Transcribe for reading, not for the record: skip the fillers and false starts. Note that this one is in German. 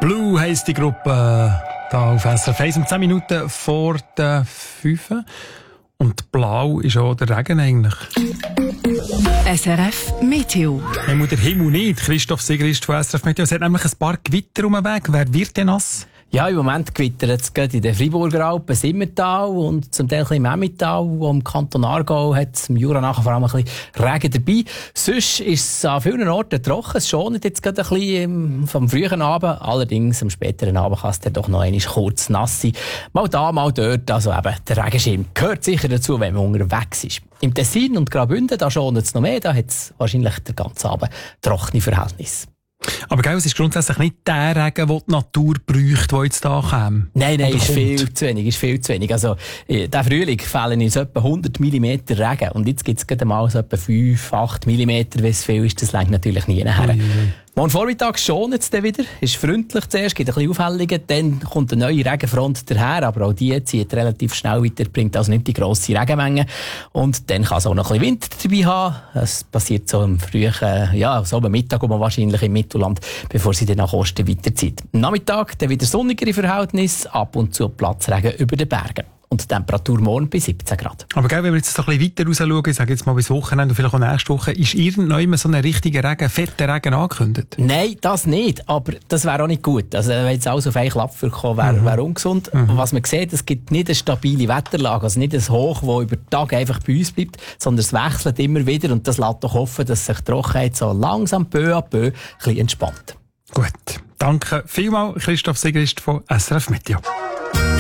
Blue heisst die Gruppe da auf SRF 1 um 10 Minuten vor der 5. Und blau ist auch der Regen eigentlich. SRF Meteo. Nehmen der Himmel nicht. Christoph Sigrist von SRF Meteo. Es hat nämlich ein paar Gewitter um den Weg. Wer wird denn nass? Ja, im Moment gewittert es gerade in den Freiburger Alpen, Simmental und zum Teil im Emmental, wo im Kanton Aargau hat es im Jura nachher vor allem ein bisschen Regen dabei. Sonst ist es an vielen Orten trocken. Es schont jetzt gerade ein bisschen vom frühen Abend. Allerdings am späteren Abend kann es dann doch noch einmal kurz nass sein. Mal da, mal dort. Also eben, der Regenschirm gehört sicher dazu, wenn man unterwegs ist. Im Tessin und Graubünden, da schont es noch mehr. Da hat es wahrscheinlich den ganzen Abend trockene Verhältnisse. Aber gell, es ist grundsätzlich nicht der Regen, den die Natur bräuchte, der jetzt da kommt. Nein, ist viel zu wenig, Also, der Frühling fällen uns etwa 100 mm Regen. Und jetzt gibt es gerade mal so etwa 5-8 mm, wenn es viel ist. Das reicht natürlich nie nachher. Morgen Vormittag schont es dann wieder. Ist freundlich zuerst, gibt ein bisschen Aufhellungen. Dann kommt eine neue Regenfront daher. Aber auch die zieht relativ schnell weiter, bringt also nicht die grosse Regenmenge. Und dann kann es auch noch ein bisschen Wind dabei haben. Es passiert so am frühen, so am Mittag wahrscheinlich im Mittelland, bevor sie dann nach Osten weiterzieht. Am Nachmittag dann wieder sonnigere Verhältnisse, ab und zu Platzregen über den Bergen. Und die Temperatur morgen bei 17 Grad. Aber gell, wenn wir jetzt so ein bisschen weiter raus schauen, ich sage jetzt mal bis Wochenende und vielleicht auch nächste Woche, ist irgendwann so ein richtiger Regen, fetter Regen angekündigt? Nein, das nicht. Aber das wäre auch nicht gut. Also, wenn jetzt alles auf einen Klapp kommen, wäre ungesund. Was man sieht, es gibt nicht eine stabile Wetterlage, also nicht ein Hoch, das über den Tag einfach bei uns bleibt, sondern es wechselt immer wieder und das lässt doch hoffen, dass sich die Trockenheit so langsam peu à peu ein bisschen entspannt. Gut. Danke vielmals, Christoph Sigrist von SRF Meteo.